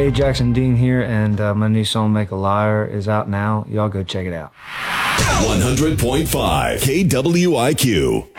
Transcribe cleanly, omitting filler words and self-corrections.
Hey, Jackson Dean here, and my new song, Make a Liar, is out now. Y'all go check it out. 100.5 KWIQ.